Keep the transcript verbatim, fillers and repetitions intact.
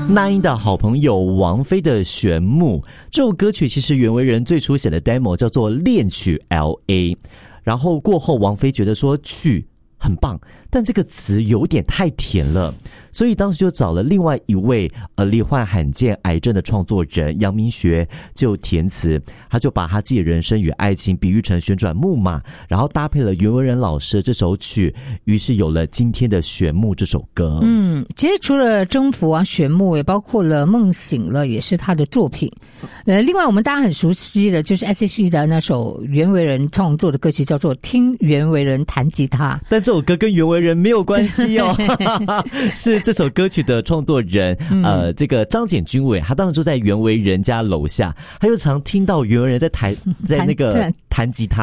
那英的好朋友王菲的玄木，这首歌曲其实袁惟仁最初写的 demo 叫做恋曲 L A， 然后过后王菲觉得说曲很棒，但这个词有点太甜了，所以当时就找了另外一位呃罹患罕见癌症的创作人杨明学就填词，他就把他自己的人生与爱情比喻成旋转木马，然后搭配了袁惟仁老师的这首曲，于是有了今天的玄木这首歌。 嗯，其实除了征服啊玄木，也包括了梦醒了，也是他的作品。呃，另外我们大家很熟悉的就是 S H E 的那首袁惟仁创作的歌曲叫做《听袁惟仁弹吉他》， 但这首歌跟袁惟仁没有关系哦，是这首歌曲的创作人、嗯、呃，这个张简君伟，他当时就在袁惟仁家楼下，他就常听到袁惟仁在弹在那个弹吉他。